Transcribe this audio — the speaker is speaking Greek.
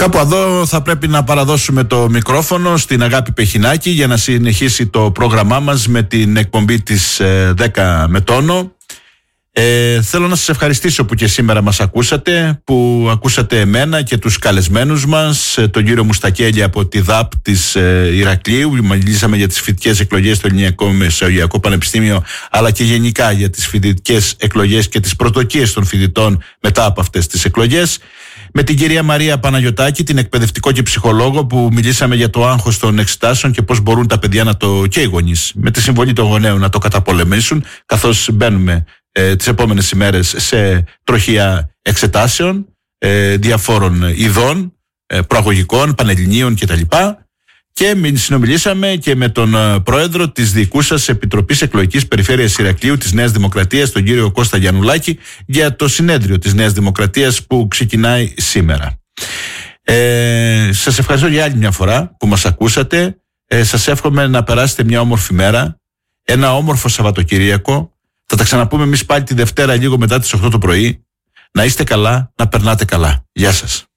Κάπου εδώ θα πρέπει να παραδώσουμε το μικρόφωνο στην Αγάπη Πεχινάκη για να συνεχίσει το πρόγραμμά μας με την εκπομπή της 10 με τόνο. Θέλω να σας ευχαριστήσω που και σήμερα μας ακούσατε, που ακούσατε εμένα και τους καλεσμένους μας, τον κύριο Μουστακέλη από τη ΔΑΠ της Ηρακλείου. Μιλήσαμε για τις φοιτητικές εκλογές στο Ελληνικό Μεσογειακό Πανεπιστήμιο, αλλά και γενικά για τις φοιτητικές εκλογές και τις προσδοκίες των φοιτητών μετά από αυτές τις εκλογές. Με την κυρία Μαρία Παναγιωτάκη, την εκπαιδευτικό και ψυχολόγο, που μιλήσαμε για το άγχος των εξετάσεων και πώς μπορούν τα παιδιά και οι γονείς με τη συμβολή των γονέων να το καταπολεμήσουν, καθώς μπαίνουμε τις επόμενες ημέρες σε τροχιά εξετάσεων διαφόρων ειδών, προαγωγικών, πανελληνίων κτλ. Και συνομιλήσαμε και με τον πρόεδρο της διοικούσας Επιτροπής Εκλογικής Περιφέρειας Ηρακλείου της Νέας Δημοκρατίας, τον κύριο Κώστα Γιαννουλάκη, για το συνέδριο της Νέας Δημοκρατίας που ξεκινάει σήμερα. Σας ευχαριστώ για άλλη μια φορά που μας ακούσατε. Σας εύχομαι να περάσετε μια όμορφη μέρα, ένα όμορφο Σαββατοκύριακο. Θα τα ξαναπούμε εμείς πάλι τη Δευτέρα λίγο μετά τις 8 το πρωί. Να είστε καλά, να περνάτε καλά. Γεια σας.